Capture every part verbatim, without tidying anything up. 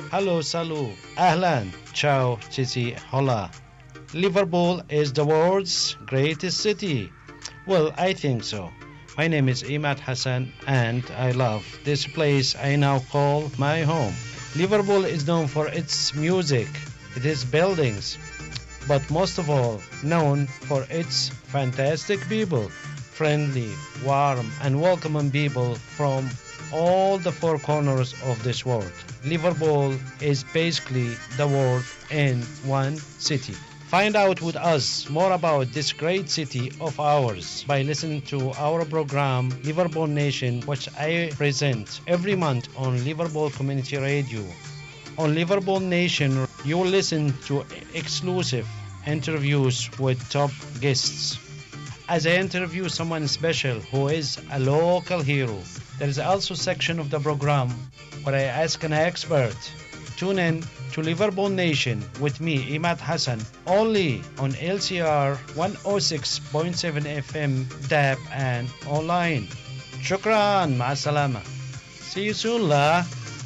Hello, salut, ahlan, ciao, cici, hola. Liverpool is the world's greatest city. Well, I think so. My name is Imad Hassan and I love this place I now call my home. Liverpool is known for its music, its buildings, but most of all known for its fantastic people, friendly, warm and welcoming people from all the four corners of this world. Liverpool is basically the world in one city. Find out with us more about this great city of ours by listening to our program Liverpool Nation, which I present every month on Liverpool Community Radio. On Liverpool Nation, you will listen to exclusive interviews with top guests. As I interview someone special who is a local hero, there is also a section of the program where I ask an expert. Tune in to Liverpool Nation with me, Imad Hassan, only on L C R one oh six point seven F M, D A B and online. Shukran, ma'asalama. See you soon, la.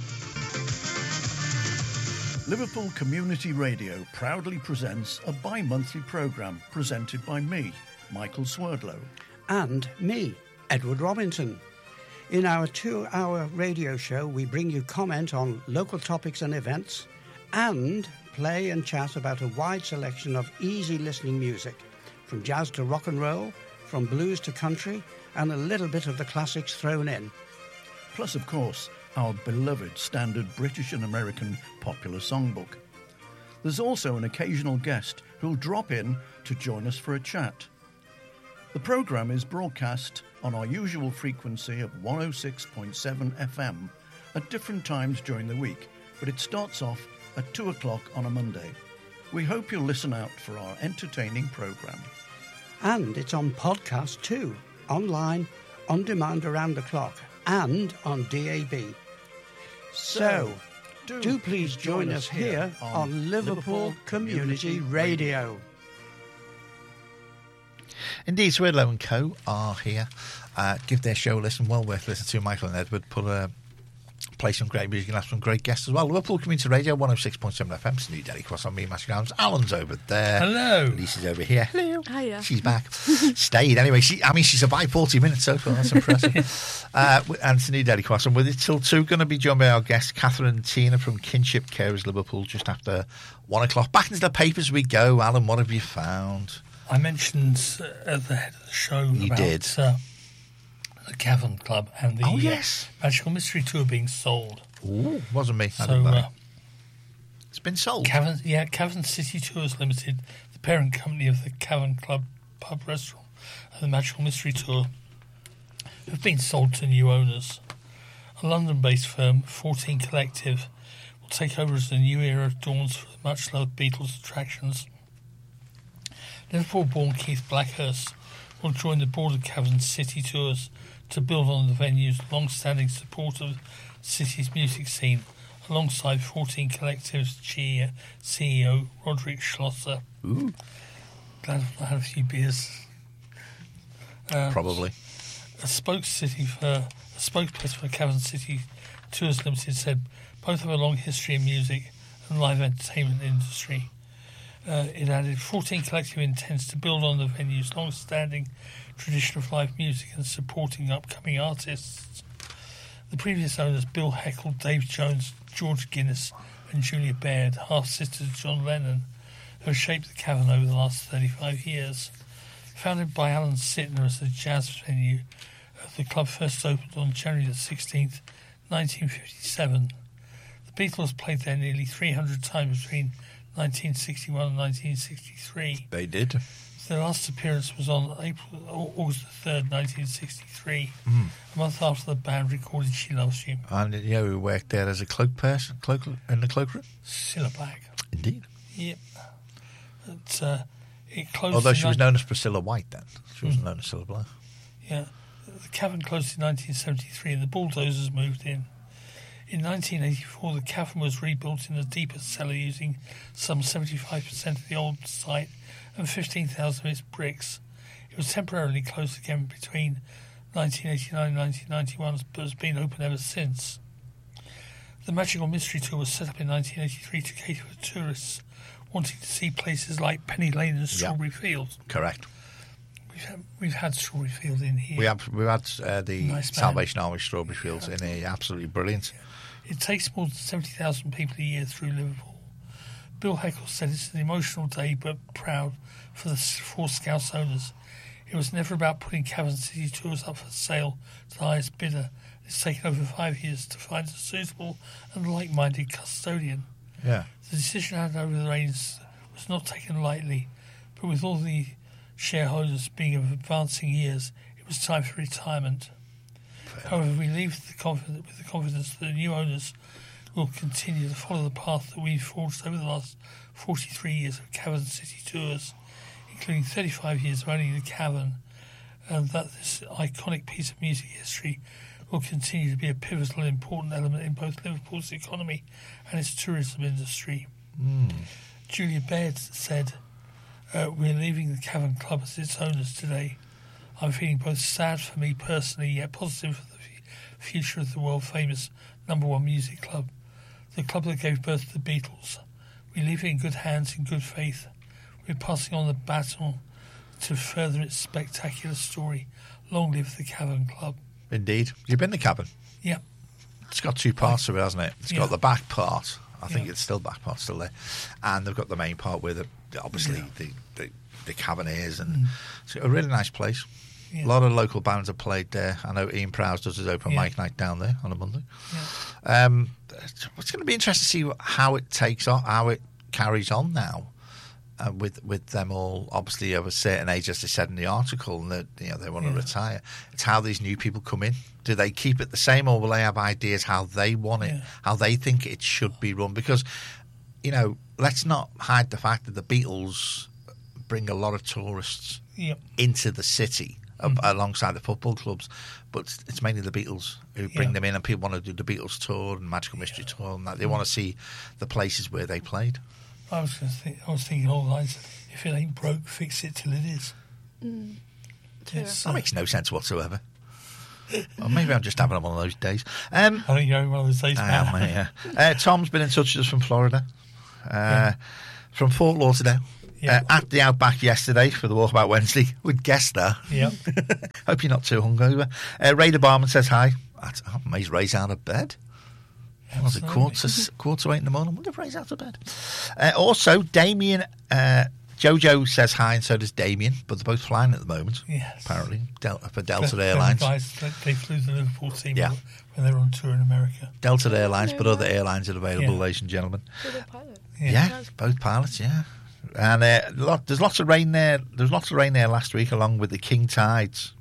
Liverpool Community Radio proudly presents a bi-monthly programme presented by me, Michael Swerdlow. And me, Edward Robinson. In our two-hour radio show, we bring you comment on local topics and events and play and chat about a wide selection of easy listening music, from jazz to rock and roll, from blues to country, and a little bit of the classics thrown in. Plus, of course, our beloved standard British and American popular songbook. There's also an occasional guest who'll drop in to join us for a chat. The programme is broadcast on our usual frequency of one oh six point seven F M at different times during the week, but it starts off at two o'clock on a Monday. We hope you'll listen out for our entertaining programme. And it's on podcast too, online, on demand around the clock, and on D A B. So, do, do please join, join us here on, on Liverpool, Liverpool Community, Community Radio. Radio. Indeed, Swerdlow and Co. are here. Uh, give their show a listen, well worth listening to. Michael and Edward put a play some great music and have some great guests as well. Liverpool Community Radio, one oh six point seven F M, New Delhi Cross on me, Matthew Adams. Alan's over there. Hello. Lisa's over here. Hello. Hiya. She's back. Stayed anyway. She, I mean, she survived forty minutes so far. That's impressive. uh, and it's New Delhi Cross. And with it till two, going to be joined by our guests, Catherine and Tina from Kinship Carers Liverpool, just after one o'clock. Back into the papers we go. Alan, what have you found? I mentioned uh, at the head of the show you about did. Uh, the Cavern Club and the oh, yes. uh, Magical Mystery Tour being sold. Ooh, wasn't me. I so, didn't know. Uh, it's been sold. Cavern, yeah, Cavern City Tours Limited, the parent company of the Cavern Club pub restaurant and the Magical Mystery Tour, have been sold to new owners. A London-based firm, fourteen Collective, will take over as the new era dawns for the much-loved Beatles attractions. Liverpool-born Keith Blackhurst will join the board of Cavern City Tours to build on the venue's long-standing support of the city's music scene, alongside fourteen Collective's C E O Roderick Schlosser. Ooh. Glad I've had a few beers. Uh, Probably. A spokescity for a spokesperson for Cavern City Tours Limited said both have a long history in music and live entertainment industry. Uh, it added, fourteen Collective intends to build on the venue's long-standing tradition of live music and supporting upcoming artists. The previous owners, Bill Heckle, Dave Jones, George Guinness and Julia Baird, half-sister to John Lennon, have shaped the Cavern over the last thirty-five years. Founded by Alan Sittner as a jazz venue, uh, the club first opened on January the sixteenth, nineteen fifty-seven. The Beatles played there nearly three hundred times between nineteen sixty-one and nineteen sixty-three. They did. Their last appearance was on April, August the third, nineteen sixty-three, mm. a month after the band recorded She Loves You. And you know who worked there as a cloak person, cloak in the cloakroom? Cilla Black. Indeed. Yep. But, uh, it closed. Although she was ni- known as Priscilla White then. She wasn't mm. known as Cilla Black. Yeah. The Cavern closed in nineteen seventy-three and the Bulldozers moved in. In nineteen eighty-four, the Cavern was rebuilt in a deeper cellar using some seventy-five percent of the old site and fifteen thousand of its bricks. It was temporarily closed again between nineteen eighty-nine and nineteen ninety-one, but has been open ever since. The Magical Mystery Tour was set up in nineteen eighty-three to cater for tourists wanting to see places like Penny Lane and Strawberry Yep. Fields. Correct. We've had, we've had Strawberry Field in here. We have we've had uh, the Nice band. Salvation Army Strawberry Fields in here. Absolutely brilliant. It takes more than seventy thousand people a year through Liverpool. Bill Heckle said it's an emotional day but proud for the four Scouse owners. It was never about putting Cavern City Tours up for sale to the highest bidder. It's taken over five years to find a suitable and like-minded custodian. Yeah. The decision to hand over the reins was not taken lightly, but with all the shareholders being of advancing years, it was time for retirement. However, we leave the confidence, with the confidence that the new owners will continue to follow the path that we've forged over the last forty-three years of Cavern City Tours, including thirty-five years of owning the Cavern, and that this iconic piece of music history will continue to be a pivotal and important element in both Liverpool's economy and its tourism industry. Mm. Julia Baird said, uh, we're leaving the Cavern Club as its owners today. I'm feeling both sad for me personally, yet positive for the f- future of the world-famous number one music club, the club that gave birth to the Beatles. We leave it in good hands, in good faith. We're passing on the baton to further its spectacular story. Long live the Cavern Club. Indeed. You've been to Cavern? Yeah. It's got two parts to it, hasn't it? It's Yeah. got the back part. I think Yeah. it's still back part still there, and they've got the main part where the obviously Yeah. the, the the Cavern is, and it's a really nice place. Yeah. A lot of local bands have played there. I know Ian Prowse does his open Yeah. mic night down there on a Monday. Yeah. Um, it's going to be interesting to see what- how it takes on, how it carries on now, uh, with with them all obviously of a certain age, as they said in the article, and that you know they want to Yeah. retire. It's how these new people come in. Do they keep it the same, or will they have ideas how they want it, Yeah. how they think it should be run? Because you know, let's not hide the fact that the Beatles bring a lot of tourists Yep. into the city Mm. ab- alongside the football clubs, but it's- it's mainly the Beatles who bring Yeah. them in, and people want to do the Beatles tour and Magical Mystery Tour, and that they want to see the places where they played. I was going to think. I was thinking all the lines. If it ain't broke, fix it till it is. Mm. It's, That uh, makes no sense whatsoever. Or maybe I'm just having one of those days. Um, I think you're having one of those days. I man. am, mate, yeah. Uh, Tom's been in touch with us from Florida, uh, Yeah. from Fort Lauderdale. Yeah. Uh, at the Outback yesterday for the Walkabout Wednesday with guest star. Yep. Hope you're not too hungover. Uh, Ray the Barman says hi. That's, I'm amazed Ray's out of bed. Was it Absolutely. quarter to, quarter to eight in the morning? I wonder if Ray's out of bed. Uh, also, Damien, uh, Jojo says hi, and so does Damien, but they're both flying at the moment, Yes. apparently, Del- for Delta They're- they're Airlines. the guys, they, they flew the Liverpool team Yeah. when they were on tour in America. Delta Airlines, but No other way. airlines are available, Yeah. ladies and gentlemen. With a pilot. Yeah. Yeah, both pilots, yeah. And uh, lot, there's lots of rain there. There's lots of rain there last week, along with the king tides.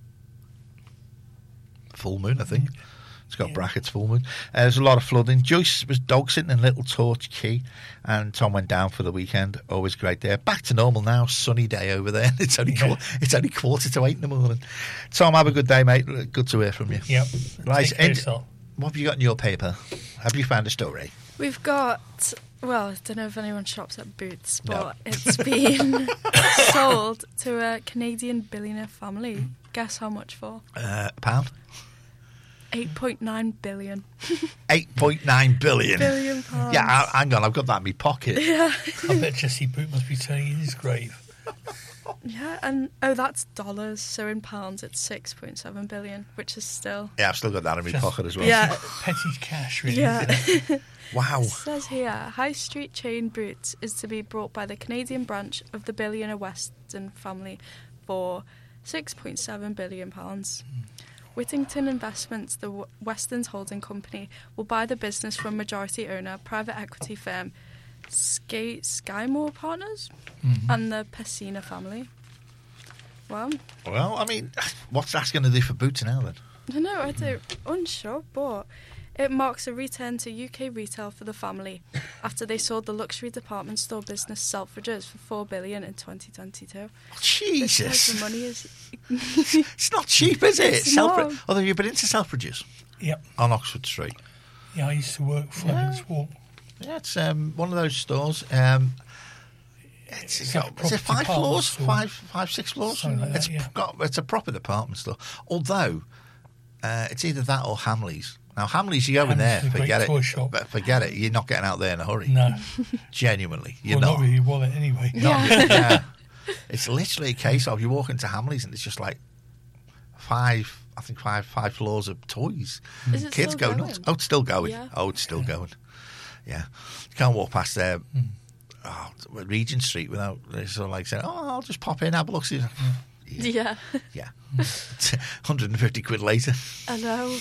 Full moon, I think. It's got Yeah. brackets, full moon. Uh, there's a lot of flooding. Joyce was dog sitting in Little Torch Key, and Tom went down for the weekend. Always great there. Back to normal now. Sunny day over there. It's only Yeah. qu- it's only quarter to eight in the morning. Tom, have a good day, mate. Good to hear from you. Yep. Right, Take care of and- yourself. What have you got in your paper? Have you found a story? We've got, well, I don't know if anyone shops at Boots, No. but it's been sold to a Canadian billionaire family. Guess how much for? Uh, a pound? eight point nine billion. eight point nine billion. Billion pounds. Yeah, I, hang on. I've got that in my pocket. I bet Jesse Boot must be turning in his grave. Yeah, and oh, that's dollars. So in pounds, it's six point seven billion, which is still. Yeah, I've still got that in my Just- pocket as well. Yeah. Petty cash, really. Yeah. isn't it? Wow. It says here, high street chain Boots is to be brought by the Canadian branch of the billionaire Weston family for six point seven billion pounds. Whittington Investments, the W- Weston's holding company, will buy the business from majority owner, private equity firm Sky- Skymore Partners and the Pessina family. Well, Well, I mean, what's that going to do for Boots now then? I don't know, I don't, unsure, but it marks a return to U K retail for the family after they sold the luxury department store business Selfridges for four billion in twenty twenty-two. This type Jesus. of money is It's not cheap, is it? It's Selfrid- not. Although you've been into Selfridges Yep. on Oxford Street. Yeah, I used to work five Yeah. minutes walk. Yeah, it's um, one of those stores. Um, it's, It's got, like a is it proper five department floors? store. Five, five, six floors? Something like that, It's yeah. got. It's a proper department store. Although uh, it's either that or Hamleys, Now, Hamleys, you go in Hamleys there, is a great forget toy it. shop. But Forget it. You're not getting out there in a hurry. No. Genuinely. You're well, not. not with your wallet anyway. Not- yeah. It's literally a case of you walk into Hamleys and it's just like five, I think five five floors of toys. Is it Kids still go going? nuts. Oh, it's still going. Yeah. Oh, it's still going. Yeah. You can't walk past there. Oh, Regent Street without sort of like saying, oh, I'll just pop in, have a look. See. Yeah. Yeah. one hundred fifty quid later. I know.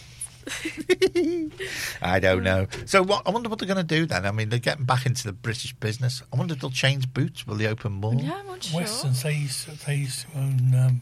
I don't know. So what? I wonder what they're going to do then. I mean, they're getting back into the British business. I wonder if they'll change Boots. Will they open more? Yeah, I'm not sure. Westerns, they used to, they used to own um,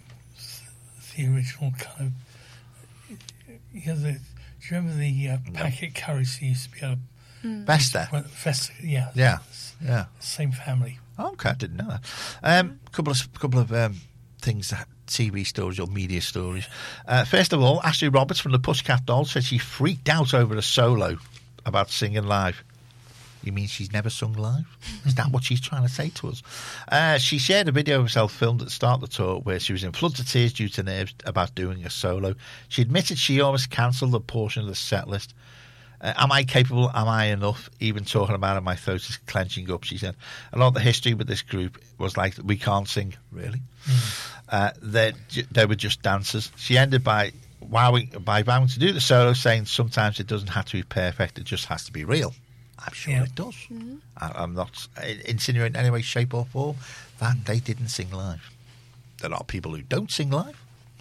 the original kind of. You know, the, do you remember the uh, packet carriers that used to be able Vesta. to. Vesta, yeah. Yeah. Yeah. Same family. Okay, I didn't know that. Um, couple of couple of um, things, that T V stories or media stories. Uh, first of all, Ashley Roberts from the Pussycat Dolls said she freaked out over a solo about singing live. You mean she's never sung live? Is that what she's trying to say to us? Uh, she shared a video of herself filmed at the start of the tour where she was in floods of tears due to nerves about doing a solo. She admitted she almost cancelled a portion of the set list. Uh, am I capable? Am I enough? Even talking about it, my throat is clenching up, she said. A lot of the history with this group was like, we can't sing, really. Mm. Uh, they, they were just dancers. She ended by wowing, by vowing to do the solo, saying sometimes it doesn't have to be perfect, it just has to be real. I'm sure Yeah. it does. Mm-hmm. I, I'm not insinuating in any way, shape or form that they didn't sing live. There are people who don't sing live.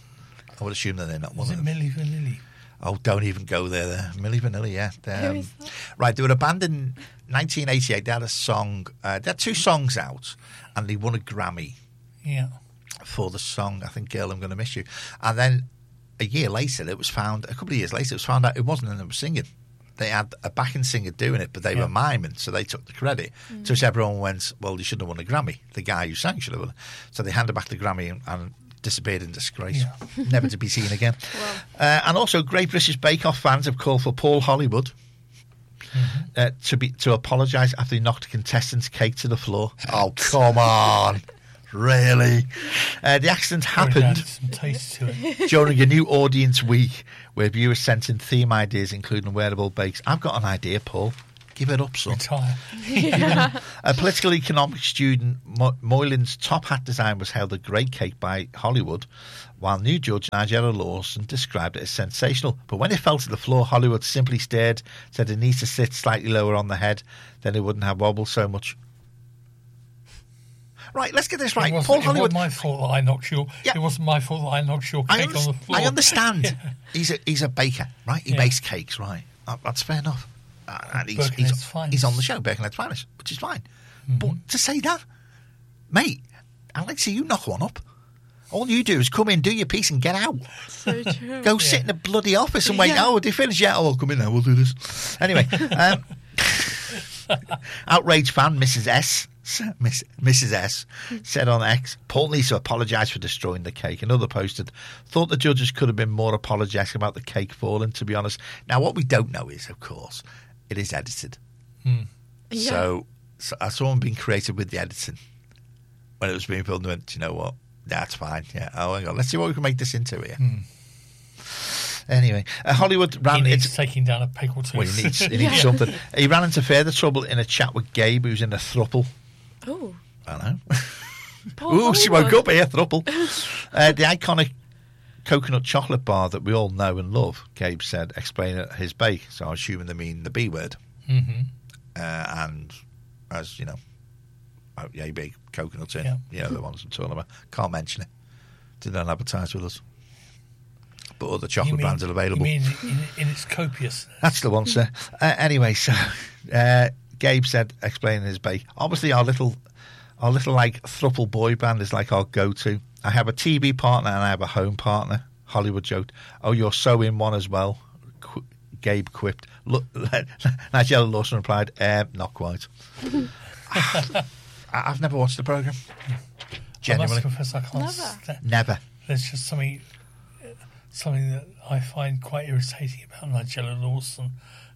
I would assume that they're not one Was of it them. Milli Vanilli? Oh, don't even go there. there. Milli Vanilli, yeah. Um, Who is that? Right, they were a band in nineteen eighty-eight. They had a song. Uh, they had two songs out, and they won a Grammy Yeah. for the song, I think, Girl, I'm Going to Miss You. And then a year later, it was found, a couple of years later, it was found out it wasn't them that were singing. They had a backing singer doing it, but they Yeah. were miming, so they took the credit. Mm. So everyone went, well, you shouldn't have won a Grammy. The guy who sang should have won it. So they handed back the Grammy and, and disappeared in disgrace, Yeah. never to be seen again. Wow. Uh, and also, Great British Bake Off fans have called for Paul Hollywood Mm-hmm. uh, to be to apologise after he knocked a contestant's cake to the floor. Oh, come on. Really? Uh, the accident Probably happened added some taste to it. during a new audience week where viewers sent in theme ideas, including wearable bakes. I've got an idea, Paul. Give it up, son. Retire. A political economics student, Mo- Moylan's top hat design was held a great cake by Hollywood, while new judge Nigella Lawson described it as sensational. But when it fell to the floor, Hollywood simply stared, said it needs to sit slightly lower on the head, then it wouldn't have wobbled so much. Right, let's get this right. It wasn't, Paul it Hollywood. wasn't my fault that I knocked your. Yeah. It wasn't my fault that I knocked your I, cake under- on the floor. I understand. Yeah. He's a he's a baker, right? He Yeah. bakes cakes, right? Uh, that's fair enough. Uh, and he's, Birkenhead's he's, finest. he's on the show, Birkenhead's finest, which is fine. Mm-hmm. But to say that, mate, I'd like to see you knock one up. All you do is come in, do your piece, and get out. So true. Go sit in a bloody office and wait. Yeah. Oh, they finished yet? Oh, I'll come in now. We'll do this. Anyway, um, outraged fan Missus S. Miss, Missus S said on X, Paul needs to apologise for destroying the cake. Another posted, thought the judges could have been more apologetic about the cake falling, to be honest. Now, what we don't know is, of course, it is edited. Hmm. Yeah. So, so uh, someone being creative with the editing when it was being filmed and went, do you know what? That's fine. Yeah. Oh, hang on. Let's see what we can make this into here. Hmm. Anyway, uh, Hollywood He ran needs its. taking down a peg or two. Well, he needs, he needs Yeah. something. He ran into further trouble in a chat with Gabe, who's in a throuple. Oh. I know. Paul Ooh, she woke Hollywood. up here, throuple. uh, the iconic coconut chocolate bar that we all know and love, Gabe said, explaining his bake. So I'm assuming they mean the B word. Mm-hmm. Uh, and as you know, oh, yeah, you bake coconuts in. Yeah. You know the ones I'm talking about. Can't mention it. They don't advertise with us. But other chocolate You mean- brands are available. You mean in, in its copious? That's the one, sir. Uh, anyway, so uh, Gabe said, explaining his bake. Obviously, our little, our little like thruple boy band is like our go-to. I have a T V partner and I have a home partner. Hollywood joked. Oh, you're so in one as well. Qu- Gabe quipped. Look, Nigella Lawson replied, um, not quite. I- I've never watched the program. I must Genuinely, confess, I can't. Never. sta- never. There's just something, something that I find quite irritating about Nigella Lawson.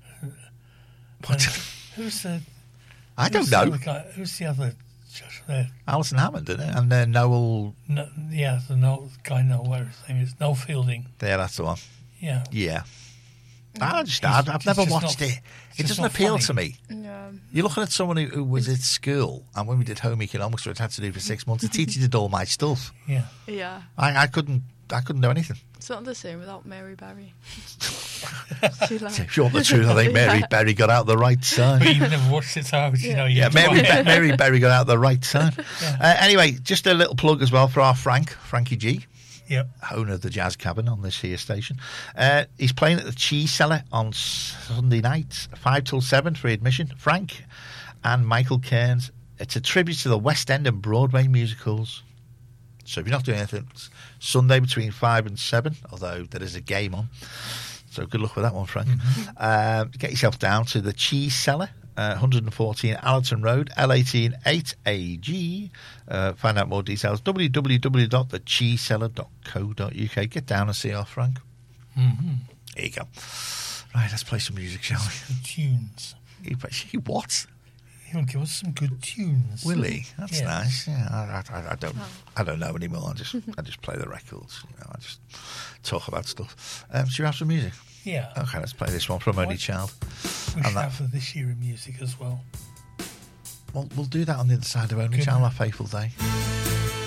What? And who's the? I don't who's the know. other guy, who's the other judge there? Alison Hammond, didn't it? And uh, Noel. No, yeah, the Noel, guy Noel, whatever his name is, Noel Fielding. There, that's the one. Yeah, Yeah. I just, I've, I've It's never just watched not- it. it's It just doesn't not appeal funny. to me. Yeah. You're looking at someone who, who was at school, and when we did home economics, which I had to do for six months, the teacher did all my stuff. Yeah. Yeah. I, I couldn't, I couldn't do anything. It's not the same without Mary Berry. She like, If you want the truth, I think Mary Yeah. Berry got out the right time. But you've never watched it, so how would you know? Yeah, You've Mary, tried. Be- Mary Berry got out the right time. Yeah. Uh, anyway, just a little plug as well for our Frank, Frankie G, Yep. owner of the Jazz Cabin on this here station. Uh, he's playing at the Cheese Cellar on Sunday night, five till seven, free admission. Frank and Michael Cairns. It's a tribute to the West End and Broadway musicals. So if you're not doing anything, it's Sunday between five and seven, although there is a game on. So good luck with that one, Frank. Mm-hmm. Uh, get yourself down to the Cheese Cellar, uh, one fourteen Allerton Road, L eighteen eight A G. Uh, find out more details, w w w dot the cheese cellar dot co dot u k. Get down and see our Frank. Mm-hmm. There you go. Right, let's play some music, shall Good tunes. we? You- What? He'll give us some good tunes. Will he? That's Yes. nice. Yeah, I, I, I don't, I don't know anymore. I just, I just play the records. You know, I just talk about stuff. Um, should we have some music? Yeah. Okay, let's play this one from Only What? Child. We and should that- have for this year in music as well. Well, we'll do that on the other side of Only Good. Child, Our Faithful Day.